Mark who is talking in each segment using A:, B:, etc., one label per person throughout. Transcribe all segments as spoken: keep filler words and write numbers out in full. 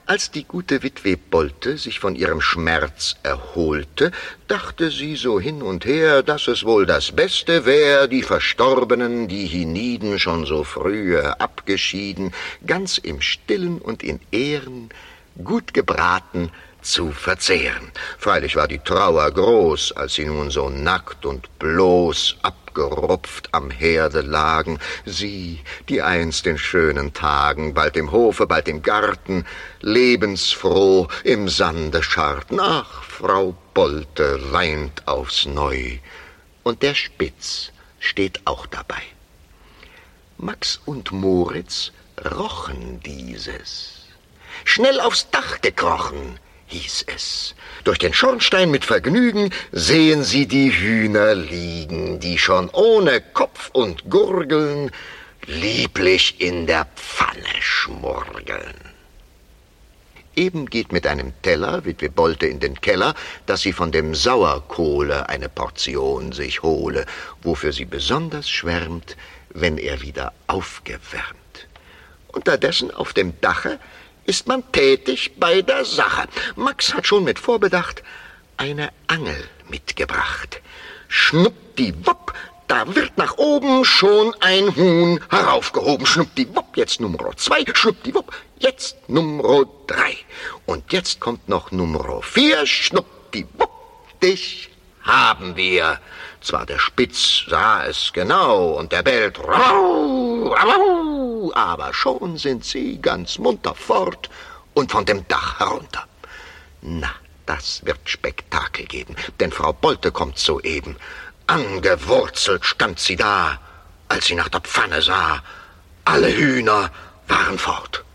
A: Als die gute Witwe Bolte sich von ihrem Schmerz erholte, dachte sie so hin und her, dass es wohl das Beste wär, die Verstorbenen, die hienieden schon so frühe abgeschieden, ganz im Stillen und in Ehren, gut gebraten, zu verzehren. Freilich war die Trauer groß, als sie nun so nackt und bloß abgerupft am Herde lagen, sie, die einst in schönen Tagen, bald im Hofe, bald im Garten, lebensfroh im Sande scharrten. Ach, Frau Bolte weint aufs Neu, und der Spitz steht auch dabei. Max und Moritz rochen dieses. Schnell aufs Dach gekrochen, hieß es. Durch den Schornstein mit Vergnügen sehen sie die Hühner liegen, die schon ohne Kopf und Gurgeln lieblich in der Pfanne schmurgeln. Eben geht mit einem Teller Witwe Bolte in den Keller, dass sie von dem Sauerkohle eine Portion sich hole, wofür sie besonders schwärmt, wenn er wieder aufgewärmt. Unterdessen auf dem Dache ist man tätig bei der Sache. Max hat schon mit Vorbedacht eine Angel mitgebracht. Schnuppdiwupp, da wird nach oben schon ein Huhn heraufgehoben. Schnuppdiwupp, jetzt Nummer zwei, schnuppdiwupp, jetzt Nummer drei. Und jetzt kommt noch Nummer vier, schnuppdiwupp, dich haben wir. Zwar der Spitz sah es genau und der bellt rau, rau, aber schon sind sie ganz munter fort und von dem Dach herunter. Na, das wird Spektakel geben, denn Frau Bolte kommt soeben. Angewurzelt stand sie da, als sie nach der Pfanne sah. Alle Hühner waren fort.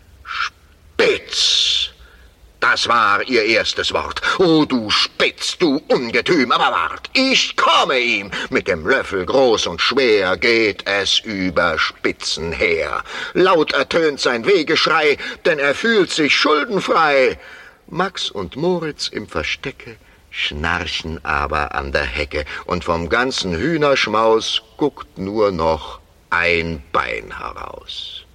A: Spitz! Das war ihr erstes Wort. Oh, du Spitz, du Ungetüm, aber wart, ich komme ihm. Mit dem Löffel groß und schwer geht es über Spitzen her. Laut ertönt sein Wehgeschrei, denn er fühlt sich schuldenfrei. Max und Moritz im Verstecke schnarchen aber an der Hecke, und vom ganzen Hühnerschmaus guckt nur noch ein Bein heraus.